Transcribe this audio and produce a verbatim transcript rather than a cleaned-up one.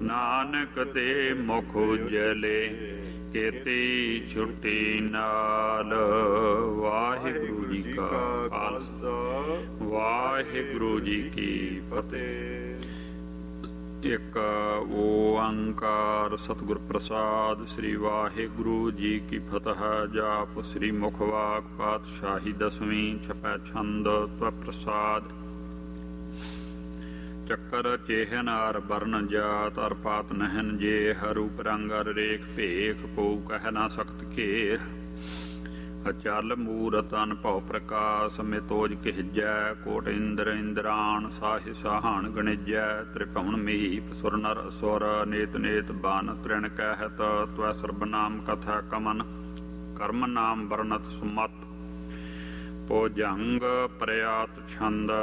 ਨਾਨਕ ਤੇ ਮੁਖ ਉਜਲੇ ਕੀਤੀ ਛੁੱਟੀ ਨਾਲ। ਵਾਹਿਗੁਰੂ ਜੀ ਕਾ ਖਾਲਸਾ ਵਾਹਿਗੁਰੂ ਜੀ ਕੀ ਫਤਿਹ। ਇੱਕ ਓੰਕਾਰ ਸਤਿਗੁਰ ਪ੍ਰਸਾਦ। ਸ੍ਰੀ ਵਾਹਿਗੁਰੂ ਜੀ ਕੀ ਫਤਿਹ। ਜਾਪ ਸ੍ਰੀ ਮੁਖਵਾਕ ਪਾਤਸ਼ਾਹੀ ਦਸਵੀਂ ਛਪੈ ਛੰਦ ਤਵ ਪ੍ਰਸਾਦ। ਚੱਕਰ ਚੇਹਨਾਰ ਬਰਨ ਜਾਤ ਅਰ ਪਾਤ ਨਹਿਨ ਜੇ ਰੂਪ ਰੰਗ ਅਰ ਰੇਖ ਭੇਖ ਕੋ ਕਹਿ ਨਾ ਸਕਤ ਕੇਹ। ਅਚਲ ਮੂਰਤ ਅਨਭਉ ਪ੍ਰਕਾਸ਼ ਮਿਤੋਜ ਕਹਿਜੈ ਕੋਟ ਇੰਦਰ ਇੰਦਰਾਣ ਸਾਹਿ ਸਾਹਣ ਗਣਿਜੈ। ਤ੍ਰਿਭੁਵਨ ਮਹੀਪ ਸੁਰ ਨਰ ਅਸੁਰ ਨੇਤ ਨੇਤ ਬਨ ਤ੍ਰਿਣ ਕਹਿਤ ਤਵੈ ਸਰਬ ਨਾਮ ਕਥਾ ਕਮਨ ਕਰਮ ਨਾਮ ਵਰਨਤ ਸੁਮਤ। ਭੁਜੰਗ ਪ੍ਰਯਾਤ ਛੰਦ